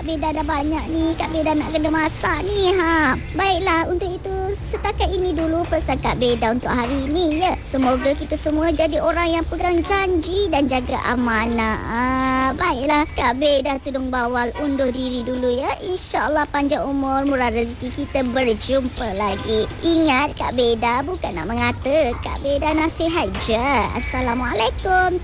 Kak Beda dah banyak ni. Kak Beda nak kena masak ni. Baiklah, untuk itu setakat ini dulu pesan Kak Beda untuk hari ini ya. Semoga kita semua jadi orang yang pegang janji dan jaga amanah. Baiklah, Kak Beda tudung bawal undur diri dulu ya. InsyaAllah panjang umur, murah rezeki, kita berjumpa lagi. Ingat, Kak Beda bukan nak mengata. Kak Beda nasihat je. Assalamualaikum.